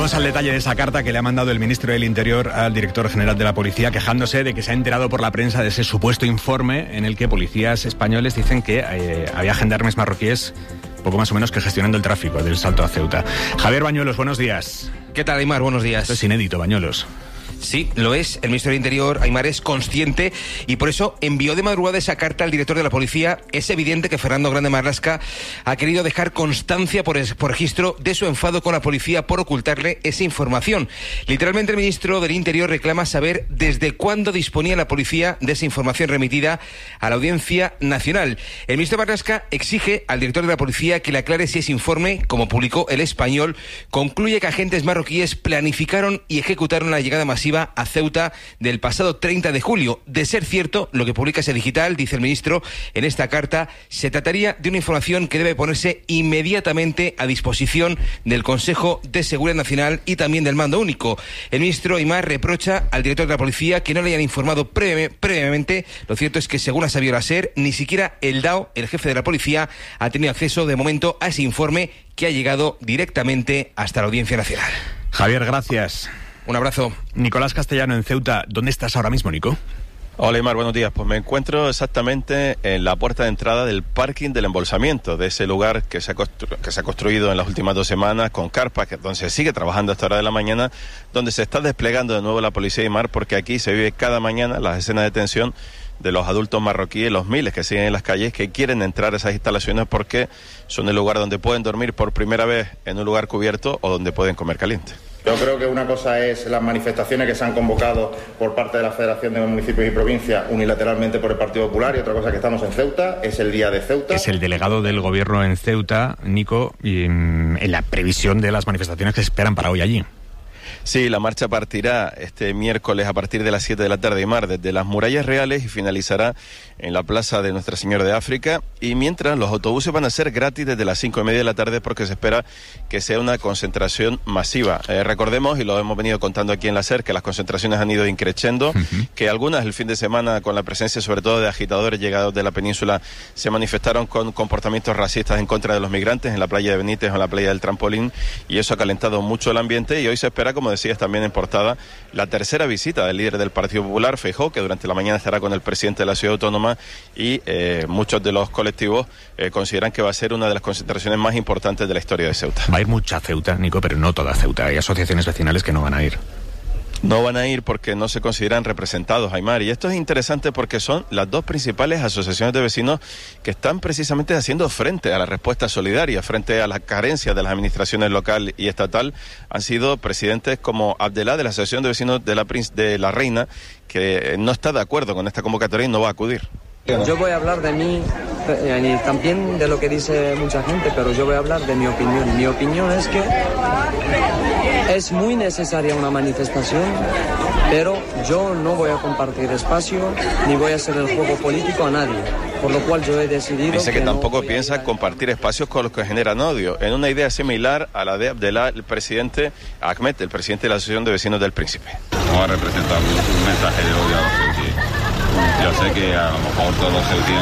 Vamos al detalle de esa carta que le ha mandado el ministro del Interior al director general de la policía, quejándose de que se ha enterado por la prensa de ese supuesto informe en el que policías españoles dicen que había gendarmes marroquíes poco más o menos que gestionando el tráfico del Salto a Ceuta. Javier Bañuelos, buenos días. ¿Qué tal, Aymar? Buenos días. Esto es inédito, Bañuelos. Sí, lo es. El ministro del Interior, Aymar, es consciente y por eso envió de madrugada esa carta al director de la policía. Es evidente que Fernando Grande Marlaska ha querido dejar constancia por registro de su enfado con la policía por ocultarle esa información. Literalmente, el ministro del Interior reclama saber desde cuándo disponía la policía de esa información remitida a la Audiencia Nacional. El ministro Marlaska exige al director de la policía que le aclare si ese informe, como publicó El Español, concluye que agentes marroquíes planificaron y ejecutaron la llegada masiva a Ceuta del pasado 30 de julio. De ser cierto, lo que publica ese digital, dice el ministro en esta carta, se trataría de una información que debe ponerse inmediatamente a disposición del Consejo de Seguridad Nacional y también del Mando Único. El ministro Aymar reprocha al director de la policía que no le hayan informado previamente. Lo cierto es que, según ha sabido la SER, ni siquiera el DAO, el jefe de la policía, ha tenido acceso de momento a ese informe que ha llegado directamente hasta la Audiencia Nacional. Javier, gracias. Un abrazo. Nicolás Castellano en Ceuta. ¿Dónde estás ahora mismo, Nico? Hola, Aymar, buenos días. Pues me encuentro exactamente en la puerta de entrada del parking del embolsamiento, de ese lugar que se ha construido en las últimas 2 semanas con carpas, donde se sigue trabajando a esta hora de la mañana, donde se está desplegando de nuevo la policía, Aymar, porque aquí se vive cada mañana las escenas de tensión de los adultos marroquíes, los miles que siguen en las calles, que quieren entrar a esas instalaciones porque son el lugar donde pueden dormir por primera vez en un lugar cubierto o donde pueden comer caliente. Yo creo que una cosa es las manifestaciones que se han convocado por parte de la Federación de Municipios y Provincias unilateralmente por el Partido Popular, y otra cosa que estamos en Ceuta, es el día de Ceuta. Es el delegado del gobierno en Ceuta, Nico, y en la previsión de las manifestaciones que se esperan para hoy allí. Sí, la marcha partirá este miércoles a partir de las 7 de la tarde, Aymar, desde las Murallas Reales y finalizará en la Plaza de Nuestra Señora de África. Y mientras, los autobuses van a ser gratis desde las 5:30 de la tarde porque se espera que sea una concentración masiva. Recordemos, y lo hemos venido contando aquí en la SER, que las concentraciones han ido increciendo, que algunas el fin de semana, con la presencia sobre todo de agitadores llegados de la península, se manifestaron con comportamientos racistas en contra de los migrantes en la playa de Benítez o en la playa del Trampolín, y eso ha calentado mucho el ambiente. Y hoy se espera, como decías también en portada, la tercera visita del líder del Partido Popular, Feijóo, que durante la mañana estará con el presidente de la Ciudad Autónoma, y muchos de los colectivos consideran que va a ser una de las concentraciones más importantes de la historia de Ceuta. Va a ir mucha Ceuta, Nico, pero no toda Ceuta. Hay asociaciones vecinales que no van a ir. No van a ir porque no se consideran representados, Aymar. Y esto es interesante porque son las 2 principales asociaciones de vecinos que están precisamente haciendo frente a la respuesta solidaria, frente a las carencias de las administraciones local y estatal. Han sido presidentes como Abdelá, de la Asociación de Vecinos de la Reina, que no está de acuerdo con esta convocatoria y no va a acudir. Yo voy a hablar de mí, también de lo que dice mucha gente, pero yo voy a hablar de mi opinión. Mi opinión es que es muy necesaria una manifestación, pero yo no voy a compartir espacio ni voy a hacer el juego político a nadie, por lo cual yo he decidido... Dice que tampoco piensa compartir espacios con los que generan odio, en una idea similar a la de Abdelá, el presidente Ahmed, el presidente de la Asociación de Vecinos del Príncipe. No va a representar un mensaje de odio a los ceutíes. Yo sé que a lo mejor todos los ceutíes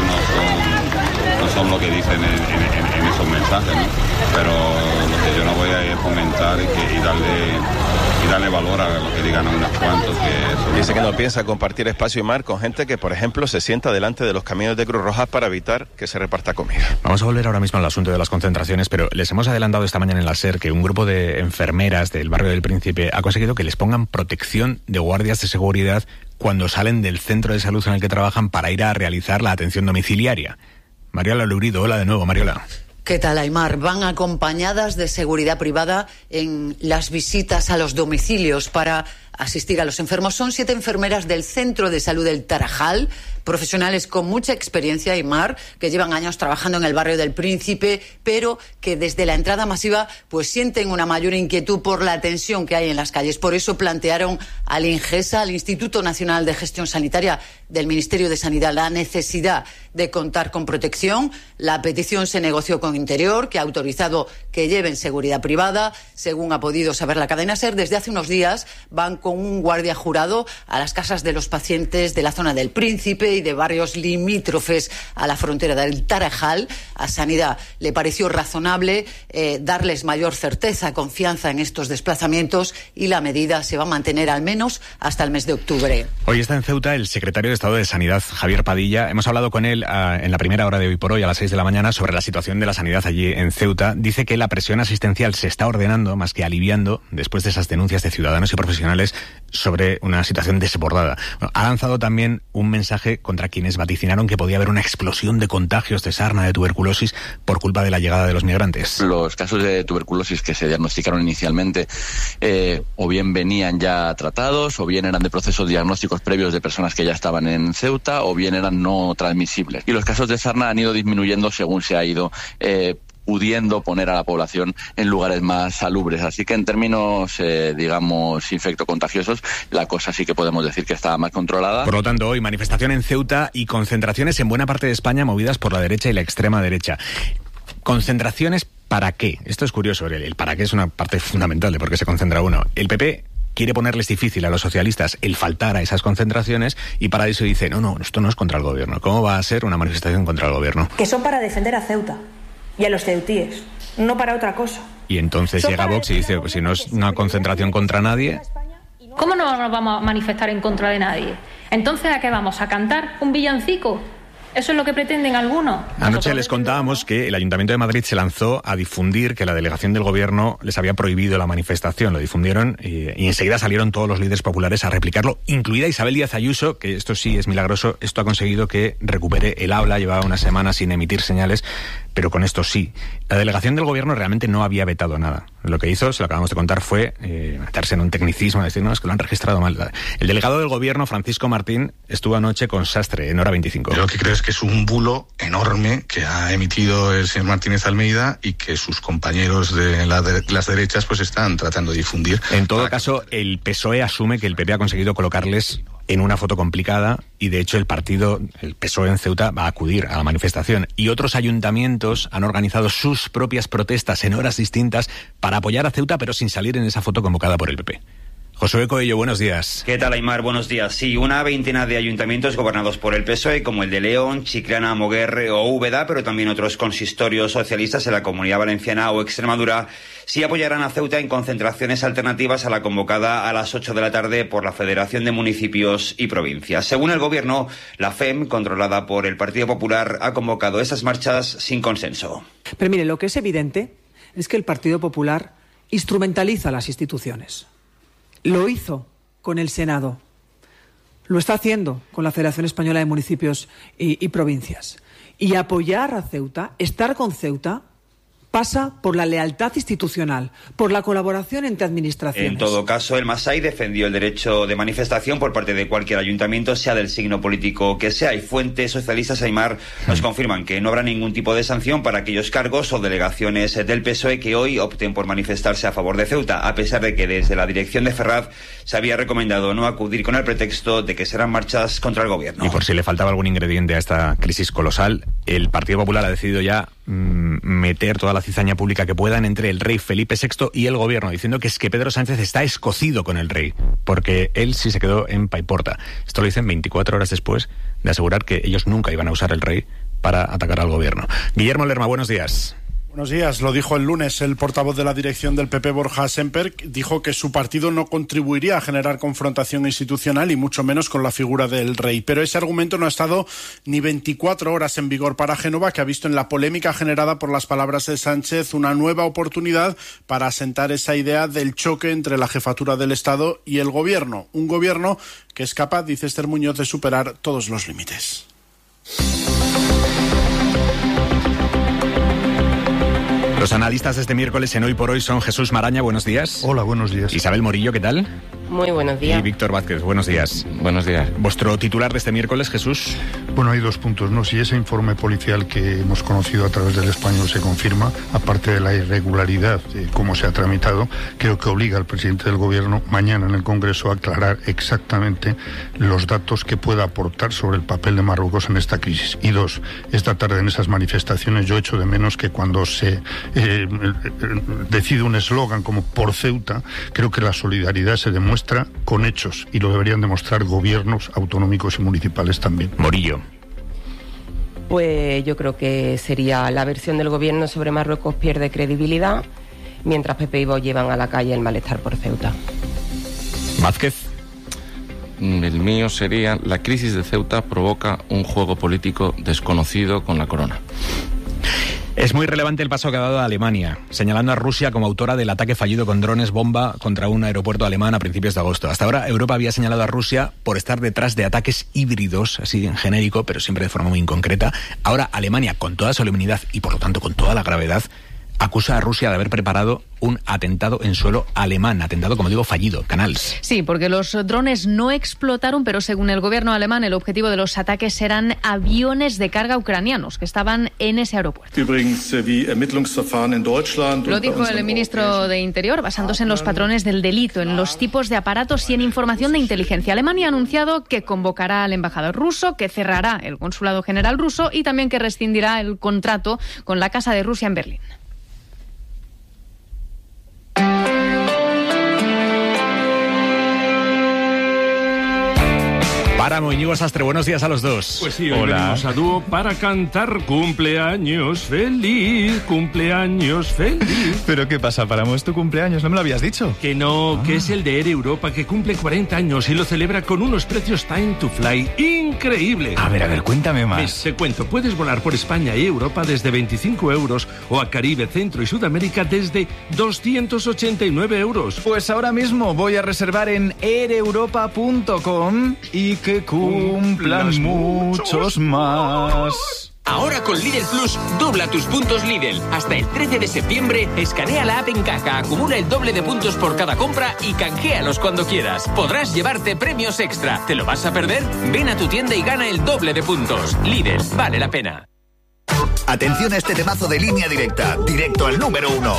no son lo que dicen en esos mensajes, ¿no? Pero lo que yo no voy a fomentar y darle valor a lo que digan a unos cuantos. Dice que no piensa compartir espacio y mar con gente que, por ejemplo, se sienta delante de los camiones de Cruz Roja para evitar que se reparta comida. Vamos a volver ahora mismo al asunto de las concentraciones, pero les hemos adelantado esta mañana en la SER que un grupo de enfermeras del barrio del Príncipe ha conseguido que les pongan protección de guardias de seguridad cuando salen del centro de salud en el que trabajan para ir a realizar la atención domiciliaria. Mariola Lourido, hola de nuevo, Mariola. ¿Qué tal, Aymar? Van acompañadas de seguridad privada en las visitas a los domicilios para asistir a los enfermos. Son 7 enfermeras del Centro de Salud del Tarajal, profesionales con mucha experiencia, Aymar, que llevan años trabajando en el barrio del Príncipe, pero que desde la entrada masiva pues sienten una mayor inquietud por la tensión que hay en las calles. Por eso plantearon al INGESA, al Instituto Nacional de Gestión Sanitaria del Ministerio de Sanidad, la necesidad de contar con protección. La petición se negoció con Interior, que ha autorizado que lleven seguridad privada. Según ha podido saber la cadena SER, desde hace unos días van con un guardia jurado a las casas de los pacientes de la zona del Príncipe y y de barrios limítrofes a la frontera del Tarajal. A Sanidad le pareció razonable darles mayor certeza, confianza en estos desplazamientos, y la medida se va a mantener al menos hasta el mes de octubre. Hoy está en Ceuta el secretario de Estado de Sanidad, Javier Padilla. Hemos hablado con él en la primera hora de Hoy por Hoy, a las 6 de la mañana, sobre la situación de la sanidad allí en Ceuta. Dice que la presión asistencial se está ordenando más que aliviando después de esas denuncias de ciudadanos y profesionales sobre una situación desbordada. Bueno, ha lanzado también un mensaje contra quienes vaticinaron que podía haber una explosión de contagios de sarna, de tuberculosis, por culpa de la llegada de los migrantes. Los casos de tuberculosis que se diagnosticaron inicialmente o bien venían ya tratados, o bien eran de procesos diagnósticos previos de personas que ya estaban en Ceuta, o bien eran no transmisibles. Y los casos de sarna han ido disminuyendo según se ha ido pudiendo poner a la población en lugares más salubres. Así que en términos, digamos, infectocontagiosos, la cosa sí que podemos decir que está más controlada. Por lo tanto, hoy manifestación en Ceuta y concentraciones en buena parte de España movidas por la derecha y la extrema derecha. ¿Concentraciones para qué? Esto es curioso, el para qué es una parte fundamental de por qué se concentra uno. El PP quiere ponerles difícil a los socialistas el faltar a esas concentraciones, y para eso dice, no, esto no es contra el gobierno. ¿Cómo va a ser una manifestación contra el gobierno? Que son para defender a Ceuta y a los ceutíes, no para otra cosa. Y entonces llega Vox y dice, pues si no es una concentración contra nadie... ¿Cómo no nos vamos a manifestar en contra de nadie? Entonces, ¿a qué vamos? ¿A cantar un villancico? ¿Eso es lo que pretenden algunos? Anoche les contábamos que el Ayuntamiento de Madrid se lanzó a difundir que la delegación del gobierno les había prohibido la manifestación. Lo difundieron y enseguida salieron todos los líderes populares a replicarlo, incluida Isabel Díaz Ayuso, que esto sí es milagroso. Esto ha conseguido que recupere el habla. Llevaba una semana sin emitir señales, pero con esto sí. La delegación del gobierno realmente no había vetado nada. Lo que hizo, se lo acabamos de contar, fue meterse en un tecnicismo, decir, no, es que lo han registrado mal. El delegado del gobierno, Francisco Martín, estuvo anoche con Sastre en Hora 25. Yo lo que creo es que es un bulo enorme que ha emitido el señor Martínez Almeida y que sus compañeros de las derechas pues están tratando de difundir. En todo caso, el PSOE asume que el PP ha conseguido colocarles en una foto complicada, y de hecho el PSOE en Ceuta va a acudir a la manifestación, y otros ayuntamientos han organizado sus propias protestas en horas distintas para apoyar a Ceuta, pero sin salir en esa foto convocada por el PP. Josué Coello, buenos días. ¿Qué tal, Aymar? Buenos días. Sí, una veintena de ayuntamientos gobernados por el PSOE, como el de León, Chiclana, Moguer o Úbeda, pero también otros consistorios socialistas en la Comunidad Valenciana o Extremadura, sí apoyarán a Ceuta en concentraciones alternativas a la convocada a las 8 de la tarde por la Federación de Municipios y Provincias. Según el Gobierno, la FEM, controlada por el Partido Popular, ha convocado esas marchas sin consenso. Pero mire, lo que es evidente es que el Partido Popular instrumentaliza las instituciones. Lo hizo con el Senado, lo está haciendo con la Federación Española de Municipios y Provincias. Y apoyar a Ceuta, estar con Ceuta, pasa por la lealtad institucional, por la colaboración entre administraciones. En todo caso, el Masai defendió el derecho de manifestación por parte de cualquier ayuntamiento, sea del signo político que sea. Y fuentes socialistas, Aymar, nos confirman que no habrá ningún tipo de sanción para aquellos cargos o delegaciones del PSOE que hoy opten por manifestarse a favor de Ceuta, a pesar de que desde la dirección de Ferraz se había recomendado no acudir con el pretexto de que serán marchas contra el gobierno. Y por si le faltaba algún ingrediente a esta crisis colosal, el Partido Popular ha decidido ya meter toda la cizaña pública que puedan entre el rey Felipe VI y el gobierno, diciendo que es que Pedro Sánchez está escocido con el rey, porque él sí se quedó en Paiporta. Esto lo dicen 24 horas después de asegurar que ellos nunca iban a usar el rey para atacar al gobierno. Guillermo Lerma, buenos días. Buenos días. Lo dijo el lunes el portavoz de la dirección del PP, Borja Semper. Dijo que su partido no contribuiría a generar confrontación institucional y mucho menos con la figura del rey. Pero ese argumento no ha estado ni 24 horas en vigor para Génova, que ha visto en la polémica generada por las palabras de Sánchez una nueva oportunidad para asentar esa idea del choque entre la jefatura del Estado y el gobierno. Un gobierno que es capaz, dice Esther Muñoz, de superar todos los límites. Los analistas de este miércoles en Hoy por Hoy son Jesús Maraña, buenos días. Hola, buenos días. Isabel Morillo, ¿qué tal? Muy buenos días. Y Víctor Vázquez, buenos días. Buenos días. ¿Vuestro titular de este miércoles, Jesús? Bueno, hay dos puntos, ¿no? Si ese informe policial que hemos conocido a través del Español se confirma, aparte de la irregularidad de cómo se ha tramitado, creo que obliga al presidente del Gobierno mañana en el Congreso a aclarar exactamente los datos que pueda aportar sobre el papel de Marruecos en esta crisis. Y dos, esta tarde en esas manifestaciones yo echo de menos que cuando se decide un eslogan como por Ceuta, creo que la solidaridad se demuestra demuestra con hechos y lo deberían demostrar gobiernos autonómicos y municipales también. Morillo. Pues yo creo que sería la versión del gobierno sobre Marruecos pierde credibilidad, mientras Pepe y Vox llevan a la calle el malestar por Ceuta. Vázquez. El mío sería: la crisis de Ceuta provoca un juego político desconocido con la corona. Es muy relevante el paso que ha dado Alemania, señalando a Rusia como autora del ataque fallido con drones bomba contra un aeropuerto alemán a principios de agosto. Hasta ahora Europa había señalado a Rusia por estar detrás de ataques híbridos, así en genérico, pero siempre de forma muy inconcreta. Ahora Alemania, con toda solemnidad y por lo tanto con toda la gravedad, acusa a Rusia de haber preparado un atentado en suelo alemán, atentado, como digo, fallido. Canals. Sí, porque los drones no explotaron, pero según el gobierno alemán, el objetivo de los ataques eran aviones de carga ucranianos que estaban en ese aeropuerto. Lo dijo el ministro de Interior, basándose en los patrones del delito, en los tipos de aparatos y en información de inteligencia. Alemania ha anunciado que convocará al embajador ruso, que cerrará el consulado general ruso y también que rescindirá el contrato con la Casa de Rusia en Berlín. Páramo, Íñigo Sastre, buenos días a los dos. Pues sí, hoy venimos a dúo para cantar cumpleaños feliz, cumpleaños feliz. ¿Pero qué pasa, Páramo? ¿Es tu cumpleaños? ¿No me lo habías dicho? Que no, que es el de Air Europa, que cumple 40 años y lo celebra con unos precios time to fly increíbles. A ver, cuéntame más. Te cuento, puedes volar por España y Europa desde 25 euros o a Caribe, Centro y Sudamérica desde 289 euros. Pues ahora mismo voy a reservar en aireuropa.com y que cumplan muchos más. Ahora con Lidl Plus, dobla tus puntos Lidl. Hasta el 13 de septiembre, escanea la app en caja, acumula el doble de puntos por cada compra y canjealos cuando quieras. Podrás llevarte premios extra. ¿Te lo vas a perder? Ven a tu tienda y gana el doble de puntos. Lidl, vale la pena. Atención a este temazo de Línea Directa, directo al número 1.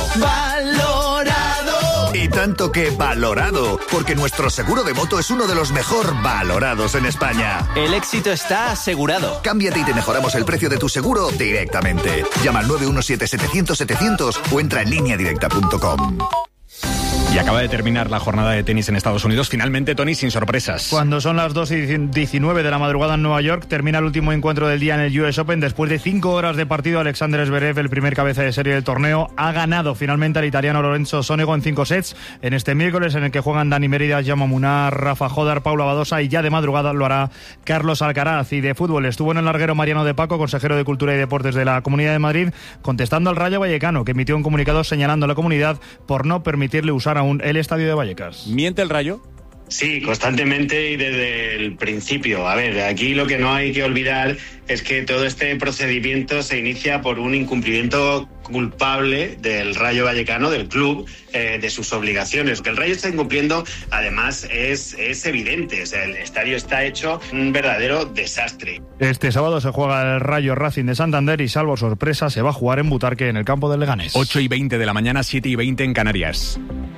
¡Valorado! Y tanto que valorado, porque nuestro seguro de moto es uno de los mejor valorados en España. El éxito está asegurado. Cámbiate y te mejoramos el precio de tu seguro directamente. Llama al 917-700-700 o entra en lineadirecta.com. Y acaba de terminar la jornada de tenis en Estados Unidos. Finalmente, Tony, sin sorpresas. Cuando son las 2:19 de la madrugada en Nueva York, termina el último encuentro del día en el US Open. Después de 5 horas de partido, Alexander Zverev, el primer cabeza de serie del torneo, ha ganado finalmente al italiano Lorenzo Sonego en 5 sets. En este miércoles, en el que juegan Dani Mérida, Jaume Munar, Rafa Jodar, Paula Badosa, y ya de madrugada lo hará Carlos Alcaraz. Y de fútbol estuvo en el larguero Mariano de Paco, consejero de Cultura y Deportes de la Comunidad de Madrid, contestando al Rayo Vallecano, que emitió un comunicado señalando a la comunidad por no permitirle usar aún el estadio de Vallecas. ¿Miente el Rayo? Sí, constantemente y desde el principio. A ver, aquí lo que no hay que olvidar es que todo este procedimiento se inicia por un incumplimiento culpable del Rayo Vallecano, del club, de sus obligaciones. Que el Rayo está incumpliendo, además, es evidente. O sea, el estadio está hecho un verdadero desastre. Este sábado se juega el Rayo Racing de Santander y, salvo sorpresa, se va a jugar en Butarque, en el campo del Leganés. 8:20 de la mañana, 7:20 en Canarias.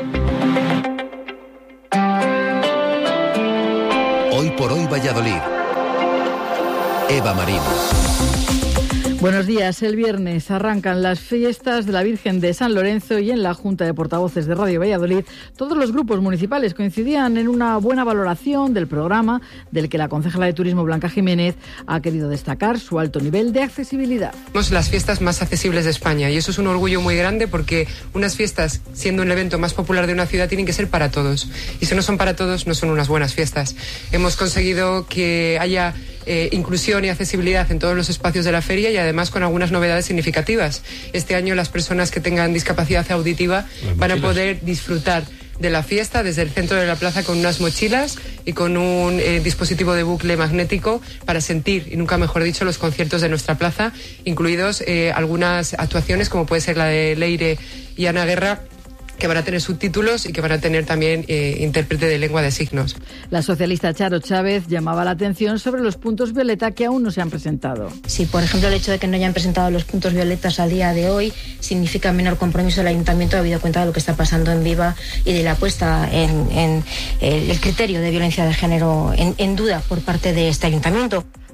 Hoy por hoy Valladolid. Eva Marín. Buenos días. El viernes arrancan las fiestas de la Virgen de San Lorenzo y en la Junta de Portavoces de Radio Valladolid todos los grupos municipales coincidían en una buena valoración del programa, del que la concejala de Turismo Blanca Jiménez ha querido destacar su alto nivel de accesibilidad. Somos las fiestas más accesibles de España y eso es un orgullo muy grande porque unas fiestas, siendo el evento más popular de una ciudad, tienen que ser para todos. Y si no son para todos, no son unas buenas fiestas. Hemos conseguido que haya inclusión y accesibilidad en todos los espacios de la feria y además con algunas novedades significativas. Este año las personas que tengan discapacidad auditiva van a poder disfrutar de la fiesta desde el centro de la plaza con unas mochilas y con un dispositivo de bucle magnético para sentir, y nunca mejor dicho, los conciertos de nuestra plaza, incluidos algunas actuaciones como puede ser la de Leire y Ana Guerra, que van a tener subtítulos y que van a tener también intérprete de lengua de signos. La socialista Charo Chávez llamaba la atención sobre los puntos violeta que aún no se han presentado. Sí, por ejemplo, el hecho de que no hayan presentado los puntos violetas a día de hoy significa menor compromiso del ayuntamiento, habido cuenta de lo que está pasando en Viva y de la puesta en el criterio de violencia de género en duda por parte de este ayuntamiento.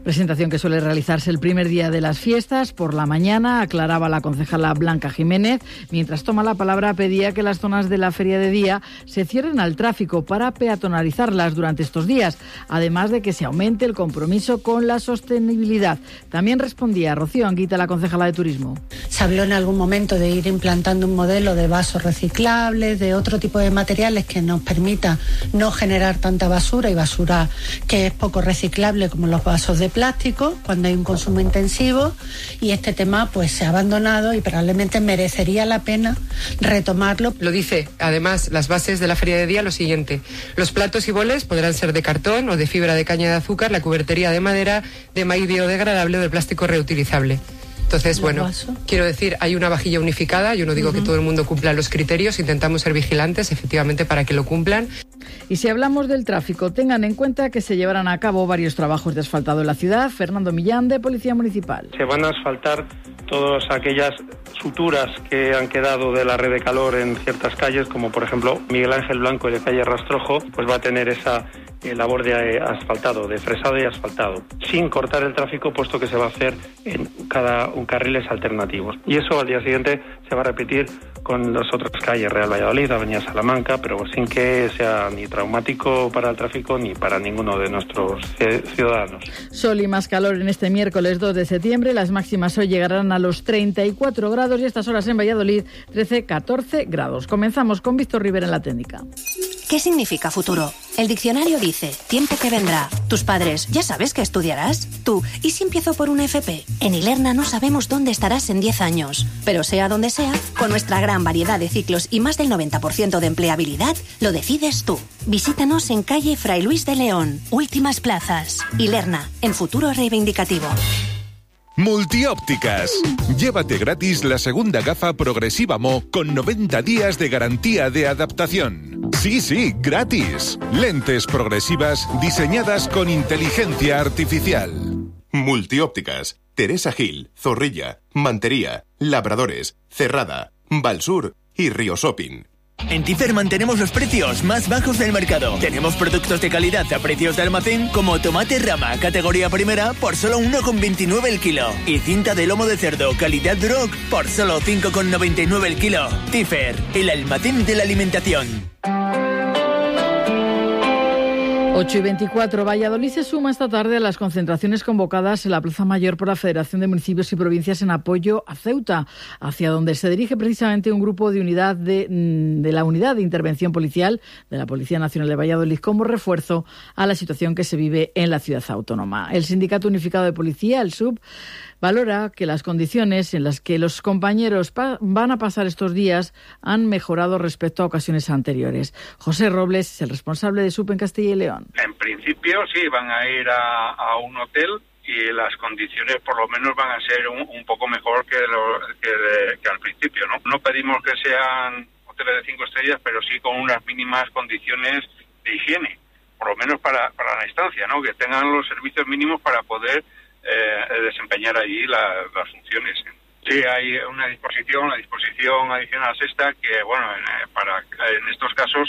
Presentación que suele realizarse el primer día de las fiestas. Por la mañana, aclaraba la concejala Blanca Jiménez, mientras toma la palabra pedía que las zonas de la feria de día se cierren al tráfico para peatonalizarlas durante estos días, además de que se aumente el compromiso con la sostenibilidad. También respondía Rocío Anguita, la concejala de Turismo. Se habló en algún momento de ir implantando un modelo de vasos reciclables, de otro tipo de materiales que nos permita no generar tanta basura y basura que es poco reciclable, como los vasos de plástico cuando hay un consumo intensivo, y este tema pues se ha abandonado y probablemente merecería la pena retomarlo. Lo dice además las bases de la feria de día lo siguiente: los platos y boles podrán ser de cartón o de fibra de caña de azúcar, la cubertería de madera, de maíz biodegradable o de plástico reutilizable. Entonces, bueno, quiero decir, hay una vajilla unificada. Yo no digo que todo el mundo cumpla los criterios, intentamos ser vigilantes, efectivamente, para que lo cumplan. Y si hablamos del tráfico, tengan en cuenta que se llevarán a cabo varios trabajos de asfaltado en la ciudad. Fernando Millán, de Policía Municipal. Se van a asfaltar todas aquellas suturas que han quedado de la red de calor en ciertas calles, como por ejemplo Miguel Ángel Blanco y de calle Rastrojo, pues va a tener esa labor de asfaltado, de fresado y asfaltado, sin cortar el tráfico, puesto que se va a hacer en carriles alternativos. Y eso al día siguiente se va a repetir con las otras calles, Real Valladolid, Avenida Salamanca, pero sin que sea ni traumático para el tráfico ni para ninguno de nuestros ciudadanos. Sol y más calor en este miércoles 2 de septiembre. Las máximas hoy llegarán a los 34 grados y estas horas en Valladolid 13-14 grados. Comenzamos con Víctor Rivera en la técnica. ¿Qué significa futuro? El diccionario dice, tiempo que vendrá. Tus padres, ¿ya sabes qué estudiarás? Tú, ¿y si empiezo por una FP? En Ilerna no sabemos dónde estarás en 10 años. Pero sea donde sea, con nuestra gran variedad de ciclos y más del 90% de empleabilidad, lo decides tú. Visítanos en calle Fray Luis de León. Últimas plazas. Ilerna, en futuro reivindicativo. Multiópticas. Llévate gratis la segunda gafa progresiva Mo con 90 días de garantía de adaptación. Sí, gratis. Lentes progresivas diseñadas con inteligencia artificial. Multiópticas. Teresa Gil, Zorrilla, Mantería, Labradores, Cerrada, Valsur y Riosopin. En Tifer mantenemos los precios más bajos del mercado. Tenemos productos de calidad a precios de almacén como tomate rama, categoría primera, por solo 1,29 el kilo. Y cinta de lomo de cerdo, calidad Duroc, por solo 5,99 el kilo. Tifer, el almacén de la alimentación. 8:24, Valladolid se suma esta tarde a las concentraciones convocadas en la Plaza Mayor por la Federación de Municipios y Provincias en apoyo a Ceuta, hacia donde se dirige precisamente un grupo de unidad de la Unidad de Intervención Policial de la Policía Nacional de Valladolid como refuerzo a la situación que se vive en la ciudad autónoma. El Sindicato Unificado de Policía, el SUB, valora que las condiciones en las que los compañeros van a pasar estos días han mejorado respecto a ocasiones anteriores. José Robles es el responsable de SUB en Castilla y León. En principio sí, van a ir a un hotel y las condiciones por lo menos van a ser un poco mejor que al principio, ¿no? No pedimos que sean hoteles de 5 estrellas, pero sí con unas mínimas condiciones de higiene, por lo menos para la estancia, ¿no? Que tengan los servicios mínimos para poder desempeñar allí las funciones. Sí, hay una disposición, la disposición adicional sexta, que bueno, en estos casos,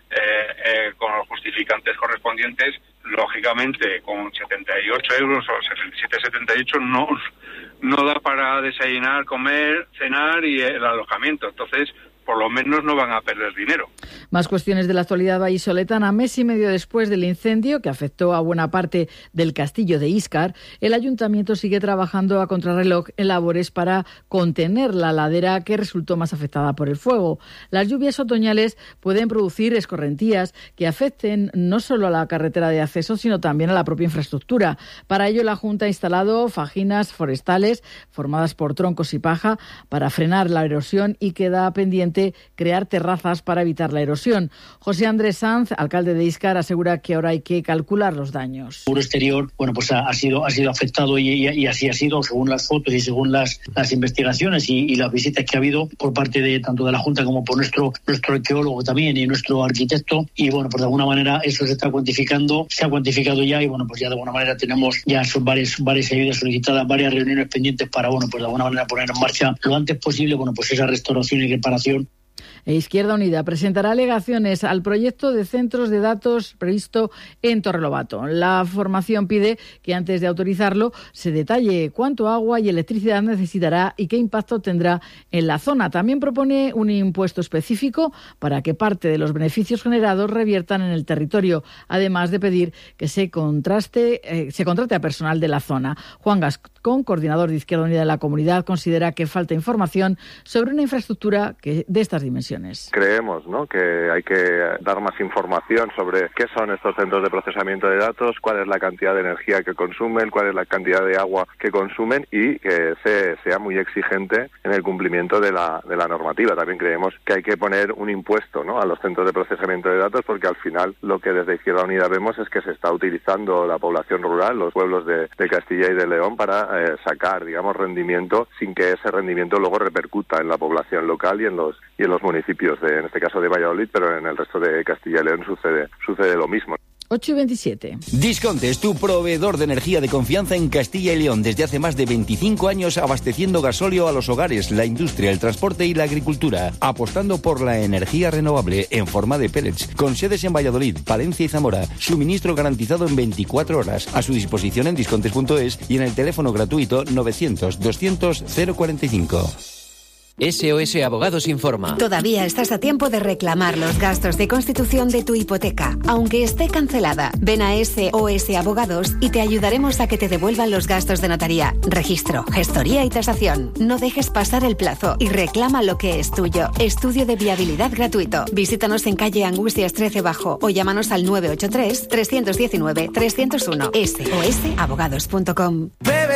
con los justificantes correspondientes, lógicamente con 78 euros o 77,78 no da para desayunar, comer, cenar y el alojamiento. Entonces, por lo menos no van a perder dinero. Más cuestiones de la actualidad vallisoletana. Mes y medio después del incendio que afectó a buena parte del castillo de Íscar, el ayuntamiento sigue trabajando a contrarreloj en labores para contener la ladera que resultó más afectada por el fuego. Las lluvias otoñales pueden producir escorrentías que afecten no solo a la carretera de acceso, sino también a la propia infraestructura. Para ello, la Junta ha instalado fajinas forestales formadas por troncos y paja para frenar la erosión, y queda pendiente crear terrazas para evitar la erosión. José Andrés Sanz, alcalde de Íscar, asegura que ahora hay que calcular los daños. El muro exterior, bueno, pues ha sido afectado y así ha sido, según las fotos y según las investigaciones y las visitas que ha habido por parte de tanto de la Junta como por nuestro arqueólogo también y nuestro arquitecto. Y bueno, pues de alguna manera eso se está cuantificando, se ha cuantificado ya, y bueno, pues ya de alguna manera tenemos ya son varias ayudas solicitadas, varias reuniones pendientes para, bueno, pues de alguna manera poner en marcha lo antes posible, bueno, pues esa restauración y reparación. e Izquierda Unida presentará alegaciones al proyecto de centros de datos previsto en Torrelobato. La formación pide que antes de autorizarlo se detalle cuánto agua y electricidad necesitará y qué impacto tendrá en la zona. También propone un impuesto específico para que parte de los beneficios generados reviertan en el territorio, además de pedir que se contrate a personal de la zona. Juan Gascón, coordinador de Izquierda Unida de la comunidad, considera que falta información sobre una infraestructura de estas dimensiones. Creemos, ¿no?, que hay que dar más información sobre qué son estos centros de procesamiento de datos, cuál es la cantidad de energía que consumen, cuál es la cantidad de agua que consumen y que sea muy exigente en el cumplimiento de la normativa. También creemos que hay que poner un impuesto, ¿no?, a los centros de procesamiento de datos, porque al final lo que desde Izquierda Unida vemos es que se está utilizando la población rural, los pueblos de Castilla y de León, para sacar, digamos, rendimiento sin que ese rendimiento luego repercuta en la población local y en los municipios, en este caso de Valladolid, pero en el resto de Castilla y León sucede lo mismo. 8:27. Disconte es tu proveedor de energía de confianza en Castilla y León desde hace más de 25 años, abasteciendo gasóleo a los hogares, la industria, el transporte y la agricultura, apostando por la energía renovable en forma de pellets, con sedes en Valladolid, Palencia y Zamora, suministro garantizado en 24 horas, a su disposición en discontes.es y en el teléfono gratuito 900-200-045. SOS Abogados informa. Todavía estás a tiempo de reclamar los gastos de constitución de tu hipoteca, aunque esté cancelada. Ven a SOS Abogados y te ayudaremos a que te devuelvan los gastos de notaría, registro, gestoría y tasación. No dejes pasar el plazo y reclama lo que es tuyo. Estudio de viabilidad gratuito. Visítanos en calle Angustias 13 Bajo o llámanos al 983 319 301. SOSabogados.com.